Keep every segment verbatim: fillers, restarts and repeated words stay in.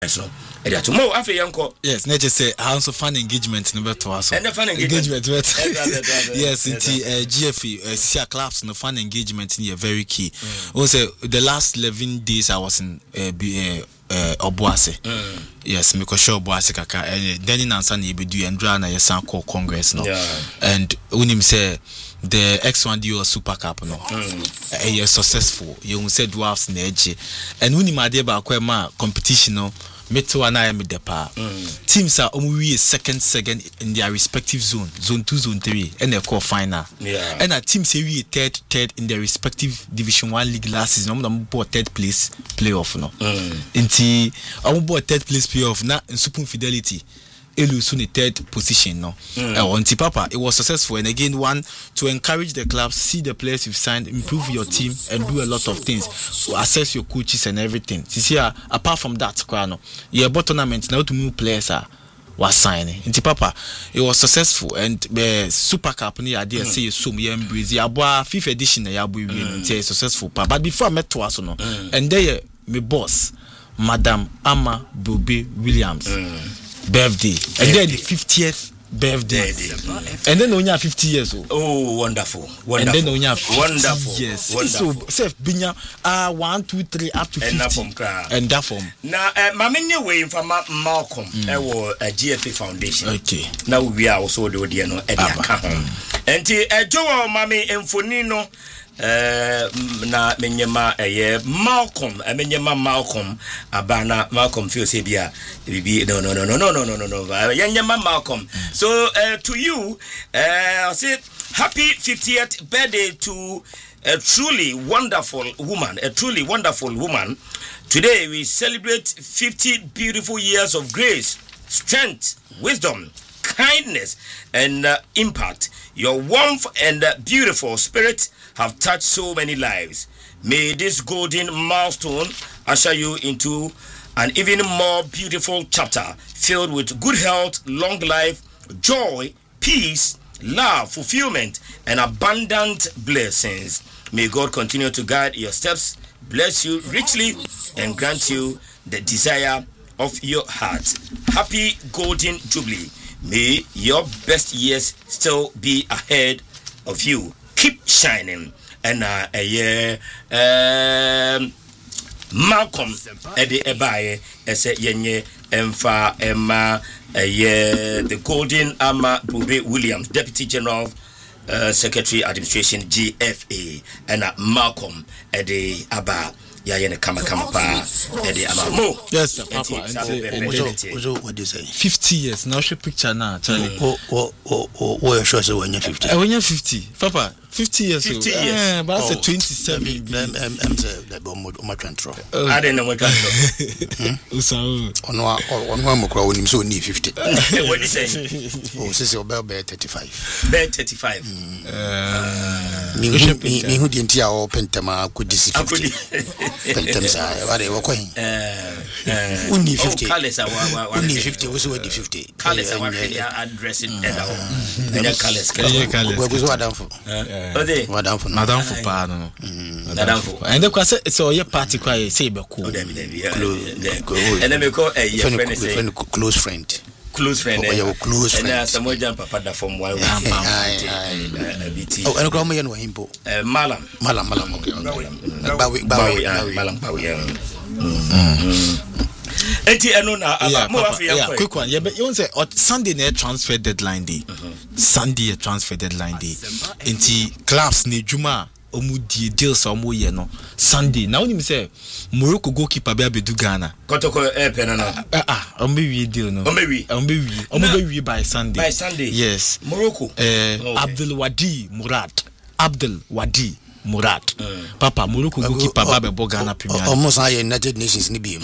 so e to mo afi yanko yes na just say how so fan engagement no beto aso and fan engagement yes into uh, G F E uh, Sia clubs no fan engagement is very key. Also the last eleven days I was in uh, uh, uh, Obuasi. Mm. Yes, me ko show Obuasi kaka and then in answer na ebedu endra na yesan call congress no. Yeah. And unim say the X one D O Super Cup no. Mm. Uh, you successful. You say dwarfs na eje. And unim ade ba kwa ma competition no meto ana me depa. Mm. Teams are omuwi second second in their respective zone, zone two, zone three, and they call final. Yeah. And a team say we third third in their respective division one league last season. I'm bought third place playoff no. Mm. Inti I'm bought third place playoff na in Super Fidelity. Elu soon third position no. Mm. Uh, on Papa, it was successful, and again one to encourage the clubs, see the players you've signed, improve your team, and do a lot of things. So assess your coaches and everything. See here, apart from that, no, yeah, but tournament now to move players are was signing. In Papa, it was successful, and the uh, Super Cup ni idea say so me embrace. Ya boy fifth edition ya boy win successful. But before I met to us no, mm. and there my boss, Madam Ama Bobe Williams. Mm. Birthday, birthday, and then the fiftieth birthday, birthday. And then only fifty years old. Oh, wonderful, wonderful, and then only fifty wonderful, years. Wonderful. So, say binya ah one, two, three, up to fifty. And that form, and that form. Now, uh, my many way from Malcolm, I was a G F A Foundation. Okay. Now we are also the Odiano Eddie. And the Joe, Mammy, and Fonino. Uh, na menyema eh Malcolm eh menyema Malcolm abana Malcolm feel say bia bibi no no no no no no no no no menyema Malcolm. So uh, to you uh, I say happy fiftieth birthday to a truly wonderful woman, a truly wonderful woman. Today we celebrate fifty beautiful years of grace, strength, wisdom, kindness, and uh, impact. Your warmth and uh, beautiful spirit have touched so many lives. May this golden milestone usher you into an even more beautiful chapter filled with good health, long life, joy, peace, love, fulfillment, and abundant blessings. May God continue to guide your steps, bless you richly, and grant you the desire of your heart. Happy Golden Jubilee. May your best years still be ahead of you. Keep shining. And uh, a year, um, Malcolm Eddie Ebaye, as a yenye, Emfa Emma, a year, the Golden Ama Bobe Williams, Deputy General uh, Secretary Administration G F A, and uh, Malcolm Eddie Aba. Ya yene kama kama pa ede amamo. Yes, sir, Papa. And what do you say? fifty years. Now show picture now, Charlie. Oh, oh, oh, oh, oh, you sure say when you're fifty? Uh, when you're fifty, Papa. fifty years. fifty old. years. Yeah, but that's a twenty-seven. I'm, I'm, I'm say the bomb my control. I don't know what control. Usawo. Ono ono ono mokra onim so ni fifty. What do you say? Oh, say say be thirty-five. Be thirty-five. Uh, me me me hu di ntia o pentama akudisi fifty. Pentemsa wale wako hin eh uni fifty kalesa wa wa uni fifty wo so di fifty kalesa wa ya address it eda ho enya kales kales go go adamfo ode adamfo adamfo pa no adamfo and the kwase it's all your party kwa say be cool and me ko eh your friend say close friend close friend oh your close friend and some jam papa da from why we bt oh and grandma yen wa himpo eh malam malam malam okay bawi bawi malam bawi enti eno na aba mo afi yeah quick one yeah you say Sunday na transfer deadline day Sunday transfer deadline day enti clubs ne juma omu die deals omu ye no Sunday now you say Morocco goalkeeper be abedu Ghana kotoko eh pen na ah ah omu we deal no omu we omu we omu we by Sunday by Sunday yes Morocco eh okay. Abdul Wadi Murad Abdul Wadi Murad mm. Papa Morocco goalkeeper ba be Ghana Premier almost are United Nations ni bi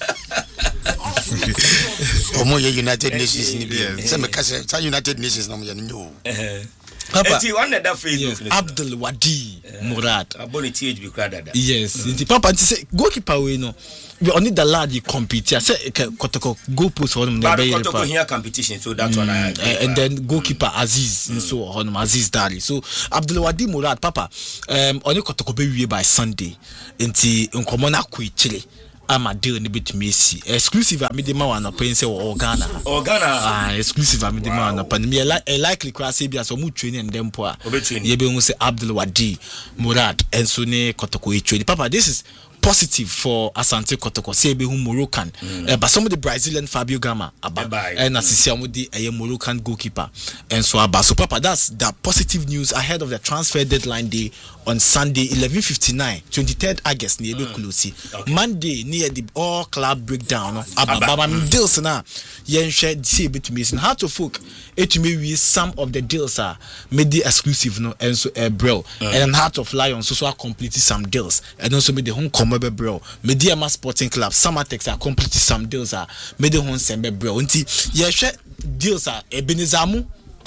omo ye United Nations ni bi say me ka say United Nations na mo ye no eh Papa, eti one that Facebook. Yes, Abdul Wadi uh, Murad. Aboli T H B crowded. Yes, eti Papa enti say goalkeeper we no. We only the lad you compete. Say kotoko goal post on them. But kotoko here competition, so that's mm, one I. Uh, and then goalkeeper mm. Aziz, mm. so on Aziz Dari. So Abdul Wadi Murad, Papa, um, only kotoko be we by Sunday. Enti unkomona kui Chile. ama deal ni betumi si exclusive a me de ma wa no pen say o Ghana o Ghana ah exclusive a me de ma no pen me likely kwa say bia so mu training dem po a ye be hu say Abdul Wadi Murad enso ne Kotoko e training papa this is positive for Asante Kotoko say be hu Moroccan mm. uh, but some of the Brazilian Fabio Gama aba and asisi amudi a Moroccan goalkeeper and so aba so papa that's the positive news ahead of the transfer deadline day on Sunday eleven fifty-nine twenty-third August near mm. close okay. Monday near the all club breakdown no aba deals na yen share say between how to folk it to me with some of the deals are made the exclusive no and so uh, bro mm. and Heart of Lions so so completed some deals and also made the home Mebe bro Mediama Sporting Club Samatex are completed some deals are made the home sembe bro unti ye share deals are Ebenizamu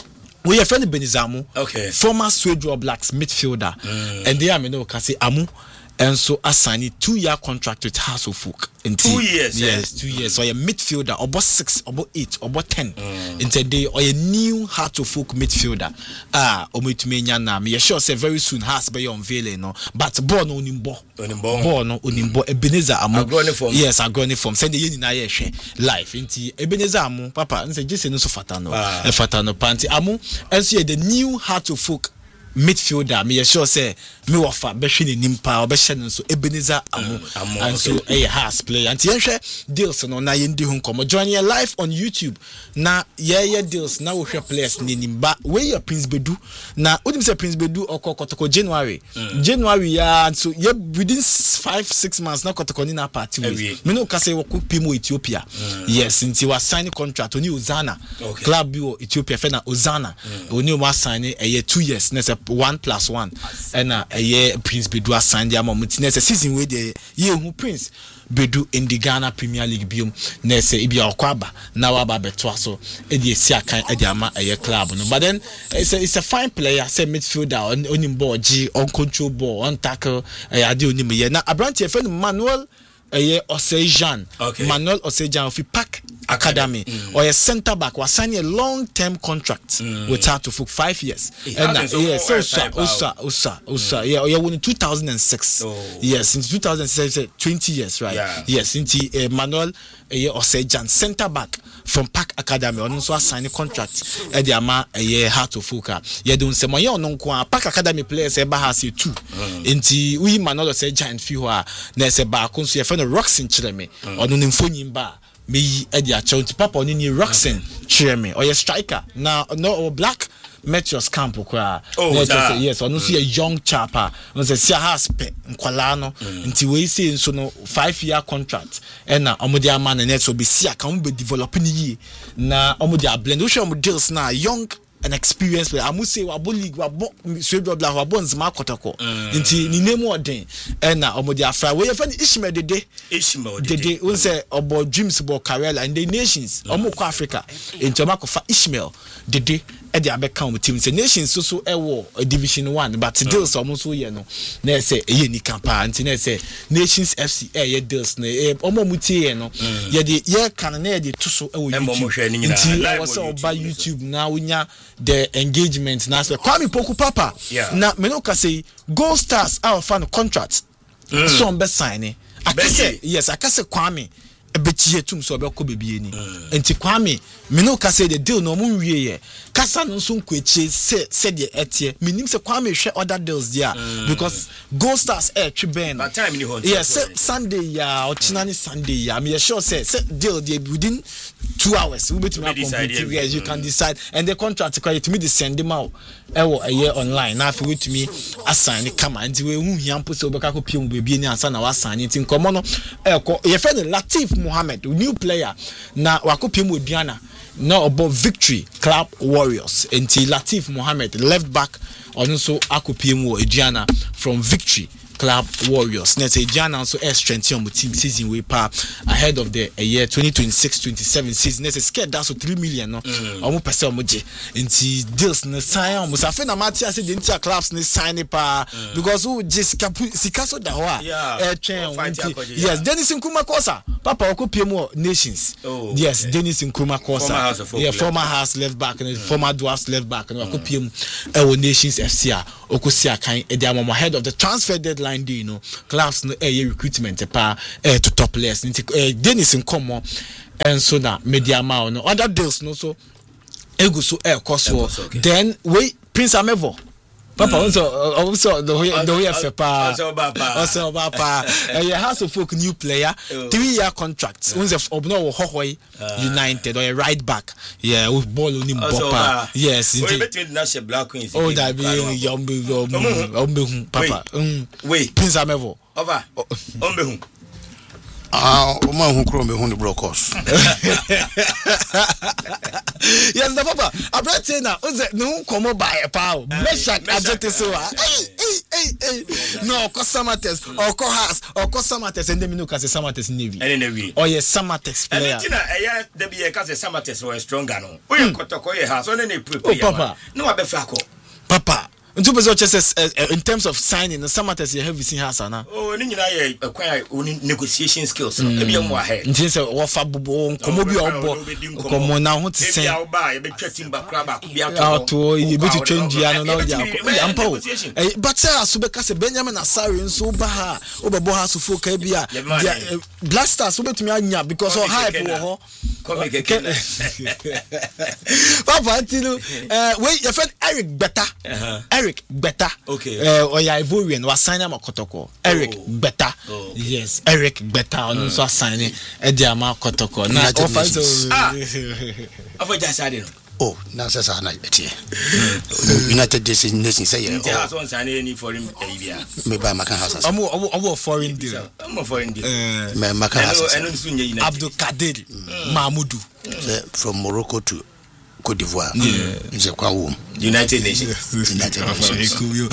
we are friend Benizamu okay former Swedro Blacks midfielder mm. and they are me no can say Amu and so assign two year contract with House of Folk in two years yes yeah. two years so a midfielder about six about eight about ten mm. in today or a new Heart of Folk midfielder ah omitumenya na me sure say very soon has be unveiling no but born no nimbo born no onimbo Ebenezer Amu yes agroni form send the nyina ye hwe life nti Ebenezer Amu papa nse gise no so fata no e fata no panti Amu enso the new Heart of Folk midfielder me sure say me wafa be hwe ni nimpa obehye no so Ebenezer Amu mm, and so a has play and yenhwe deals no na yendi hu komo join your live on YouTube na yeah yeah deals na wo hwe players ni nimba we your Prince Bedu na udim say Prince Bedu okokotoko January mm. January ya so yeah within five six months na kotoko ni na party we me no ka say wo pimo Ethiopia mm. yes nti wa sign contract oni Ozana okay. Club bio Ethiopia fe na Ozana mm. oni wa sign a year two years na one plus one and uh, a year Prince Bedu signed the amount next season with the year who Prince Bedu in the Ghana Premier League biom na say ibi akwaba na waba betwa so e dey si akan e dey ama a club no but then it's a, it's a fine player say midfielder on on ball g on control ball on tackle e ade onim ye na Abrante friend Manuel Eye Osejan okay. Manuel Osejan of Pack Academy mm. or a centre back was signing a long term contract mm. with her to for five years he and uh, yeah so usa usa usa usa yeah yeah when in two thousand six oh. yes since two thousand six twenty years right yeah. yes into uh, Manuel Eye Osejan centre back from Pack Academy on so sign a contract at the ama a year Heart of Folk yeah don't say my own Pack Academy players eba has you two into we Manuel Osejan fiwa na se ba konso ye fe Roxin Chireme ono ne mfonyin ba me e dia chaunt papa oni ni Roxin Chireme or ye striker now no black Meteors camp kwa oh say yes ono so ye young chapa no say sia has pe nkwala no nti we say nso no five year contract e na omodi ama na net so be sia kan be develop ni yi na omodi a blend we show mo deals na young an experience player amu say wa bo league wa bo Swedro Black wa bo nzima Kotoko nti ni name odin e na omodi afra we fan Ishmael Dede Ishmael Dede we say obo dreams bo career and the nations omo ko Africa nti omo ko fa Ishmael Dede e dey abeka on team say nations so so e wo division one but deals omo so ye no na say e ni campa nti na say nations F C e ye deals na omo mutie ye no ye dey ye kan na ye dey to so e wo YouTube nti wo say oba YouTube na wonya the engagement na say Kwame Poku Papa yeah. na me no ka say Gold Stars our fan contract mm. so on be sign akase yes akase Kwame ebetie tum so be ko bebie ni enti Kwame me no ka say the deal no mo wie ye kasa no so nkweche se se de etie menim se Kwame hwe other deals there mm. because Gold Stars e twi ben but time ni hon yes Sunday ya ochina ni Sunday ya me sure say say deal there within two hours we bet me complete yes you can decide and the contract quite to me the send them out ewo a year online na afi with me assign come and we hu hiampo se obeka ko piem bebie ni ansa na wa assign it nkomo no e ko ye friend Latif Mohammed new player na wakopiem Odiana no about Victory Club Warriors until Latif Mohammed left back on so akopiem Odiana from Victory Club Warriors. Let's say Diana so air strength on the team season we pa ahead of the a year twenty twenty-six twenty-seven season. Let's say scared that's so three million no. Almost percent omoje. Inti deals na sign almost. I think na Matia say the entire clubs ne sign it pa because who just kapu sikaso da hoa. Air train. Yes, Dennis Nkrumah Kosa. Papa oko P M O Nations. Yes, Dennis Nkrumah Kosa. Yeah, former House left back and former Dwarfs left back and oko P M O Nations F C A. okosi akan e dey am ahead of the transfer deadline day, you know clubs no eh recruitment pa eh to top players nti eh Dennis Nkomo and so na media ma no other deals no so ego so eh coso then we Prince Amevo Papa also also the way the way F pa also papa eh House of Folk new player three year contract unse obno wo hohoi United or a right back yeah with ball on him papa yes we between national Black Queens oh that be yombe yombe papa wait Prince Amevo over ombe hu ah o ma hu kro me hu ni brokos yes the papa abra say na o say no come by pa Meshak ajete so hey hey hey no ko Samatex or ko has or ko Samatex and dem no ka say Samatex navy and navy oh yes Samatex player and tina eh dey be ka say Samatex was stronger no o ye kotoko ye has on na prepare papa no abefa ko papa ntu bezo chese in terms of signing the Samatex you have seen has na oh ni nyina ye kwan negotiation skills no e be mo ahead nti say wo fa bobo nkomo bi obo nkomo na ho te sen e bia oba e be twatim ba kra ba ko bia to to e be to change ya no na ya ampa but say asube ka se Benjamin Asare nso ba ha obebo ha so fo ka bia Black Stars so betumi anya because of hype wo ho papa tinu eh we your friend Eric Beta Eric Beta okay uh, or ya Ivorian was signing ma Kotoko Eric oh. Beta oh, okay. Yes Eric Beta on so signing Edia ma Kotoko na offense ah afa jasade no oh na sasa na etie United Nations say yeah yeah so on signing any foreign area me buy Makan House omo omo omo foreign deal omo foreign deal me Makan House Abdul Kadir Mahmoudou from Morocco to Côte d'Ivoire. Nze kwa wo. United Nations. United Nations.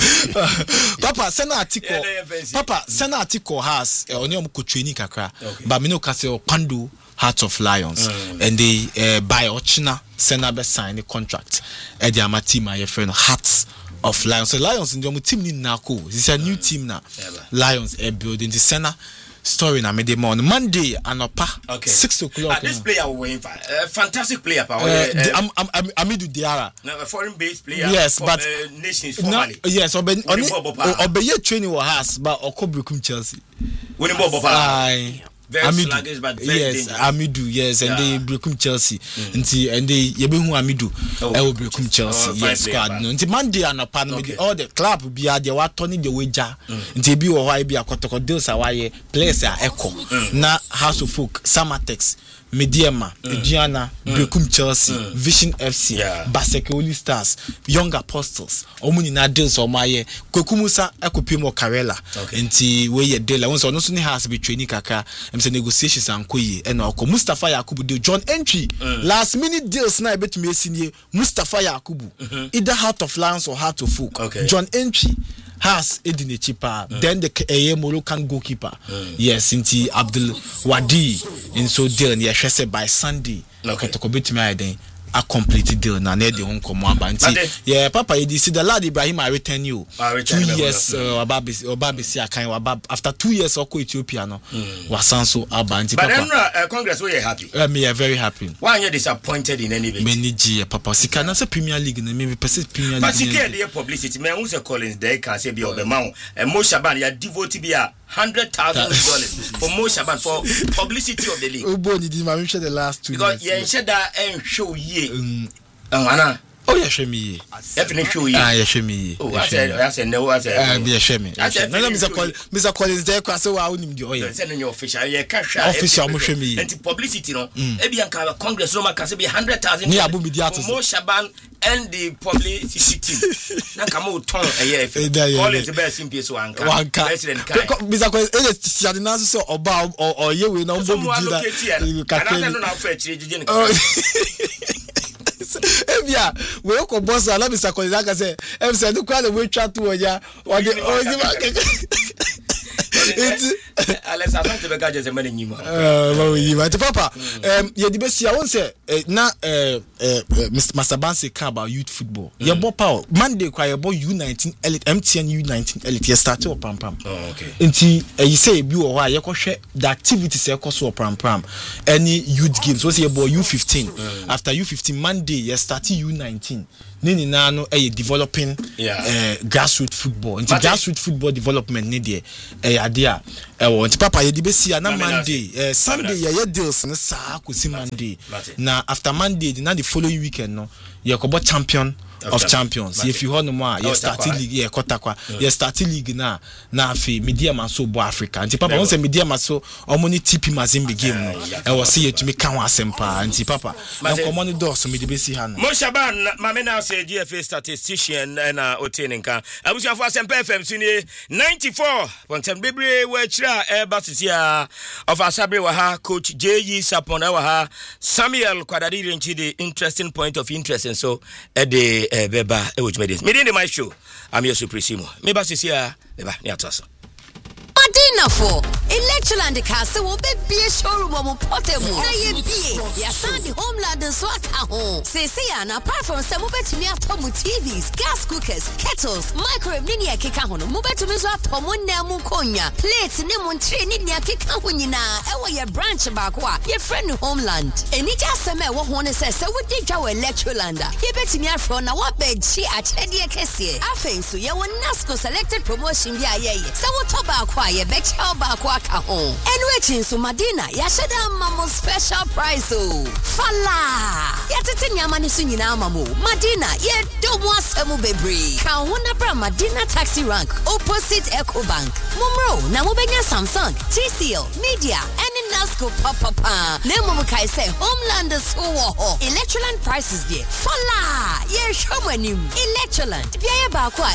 Papa, send article. Papa, send article has on your training kakra. But me no ka say Kwando Heart of Lions and they buy Ochina send be sign the contract. E dia ma team my friend Hearts of Lions. So Lions in your team ni na ko. This is a new team now. Lions are building the center. Story na me dey on Monday anopa okay. six o'clock. Uh, this no. player we win uh, fantastic player pa. Uh, uh, I'm I'm Amidou Diarra. No, a foreign based player. Yes, from, but uh, nations formally. No, yes, obe obe ye training was has but Okobrukum Chelsea. Winning ball Aye. Very Amidu. sluggish but very yes, dangerous. Amidu, yes, and yeah. they Brekum Chelsea. Mm. And and they Yebehu Amidu. Oh, I will Brekum Chelsea. Oh, yes, squad. No, until Monday and upon okay. all the club be at the what Tony the wager. Until be or why be a Kotoko deals away players are echo. Na House of Folk, Samatex, Mediema, Diana, Brekum Chelsea, mm. Vision F C, yeah. Basekoli Stars, Young Apostles, Omuni na deals or my Kokumusa Ekopimo Karela. Until we ye deal. Once or no soon has be training kaka. Say negotiations and koyi and Oko Mustafa Yakubu deal John Entry mm. last minute deals na bet me senior Mustafa Yakubu mm-hmm. either Heart of Lions or Heart of Folk okay. John Entry has Edine Chipa mm. then the A M Moroccan goalkeeper mm. yes inti Abdul Wadi in so deal and yes by Sunday okay to bet me then a complete deal na na de hon komo abanti yeah papa you see the lad Ibrahim I return you two years obabe obabe si akan waba after two years oko Ethiopia no wasanso abanti papa but then uh, Congress we are happy uh, me are very happy why are you disappointed in any way many G papa sika na say Premier League na me person Premier League but sika dey publicity me who say Collins dey can say be obema and Mo Shaban ya devote be a one hundred thousand dollars for Mo Shaban for publicity of the league Obo ni di ma the last two because you ensure that and show ye um ana oh yeah show me definitely show ye ah yeah show me oh I said I said no I said ah yeah show me no Mister Collins Mister Collins dey kwa say wa onim di oye say no official you can share official mo show me and publicity no e be anka Congress no ma can say be one hundred thousand ni abu media to Mo Shaban and the publicity team na kama uton eh Collins the best simple so anka president kai Mister Collins e ti ade na so oba oye we na obo bi di na kana no na fa chire jije ni Ebia we ko boss ala Mister Collins aka say em say no kwale we twa to oja o de o di ma Alex Asante be ka je se mani nyima eh ma yi ma te papa em ye di be sia won say na eh Mister Masabanse ka about youth football ye bo pa Monday kwa ye bo U nineteen elite M T N U nineteen elite ye start o pam pam oh okay nti you say bi wo ha ye ko hwe the activities e ko so pam pam any youth games so say ye bo U fifteen after U fifteen Monday ye start U nineteen nini na no e developing yeah. uh, grassroots football nti grassroots football development ne de e ade a e wo nti papa ye di be sia na Monday uh, Sunday ye ye deals na sa akosi Monday na after Monday na the following weekend no ye ko bo champion of, of champions Mate. If you hold no more you start league ye kotakwa ye start league na na afi media man so bo Africa nti papa won say media man so omoni T P Mazembe game no e wo say yetumi kan wa sempa nti papa na common door so me de be si ha no Mo Shaban mame na say G F A statistician na oteninka abusuafo asempa F M suni ninety-four point seven bebre wa chira e basitia of Asabre wa ha coach J E Sapona wa ha Samuel Kwadadi Renchidi interesting point of interest and so e de eh beba e which made me in my show I'm your supremo me ba sisia beba ni atoso Madina for Electroland Castle will be a showroom of Potemu. Na ye be ya sandi homeland so aka ho. Say say na apart from some betumi atomu T Vs, gas cookers, kettles, microwave ni ya keka ho no. Mo betumi so atomu na mu konya. Plates ni mu ntre ni ya keka ho nyina. E wo ye branch back wa. Ye friend homeland. Eni ja seme wo ho ne se se wo di dwa wo Electroland. Ye betumi afro na wa beji a chede kese. Afen so ye wo Nasco selected promotion bi aye. Se wo to ba kwa ye betcha ba kwa ka ho. Enwe so Madina ya sheda mamo special price o. Fala. Ya tete nyama ni so nyina mamo. Madina ye do mo asemu bebre. Ka ho na bra Madina taxi rank opposite Ecobank. Mumro na mo benya Samsung, T C L, Media, and Nasco papa pa. Na mo kai say Homeland so ho. Electroland prices there. Fala. Ye show manim. Electroland. Bia ye ba kwa